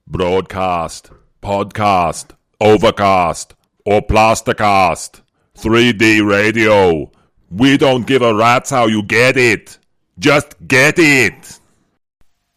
broadcast, podcast, overcast, or plastercast. 3D radio. We don't give a rat's how you get it. Just get it.